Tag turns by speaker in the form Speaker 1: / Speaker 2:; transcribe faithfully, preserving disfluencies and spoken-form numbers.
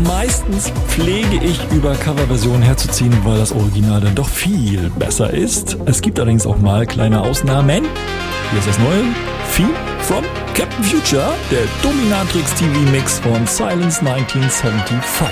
Speaker 1: meistens pflege ich über Coverversionen herzuziehen, weil das Original dann doch viel besser ist. Es gibt allerdings auch mal kleine Ausnahmen. Hier ist das neue Theme from Captain Future, der Dominatrix T V Mix von Silence neunzehnhundertfünfundsiebzig.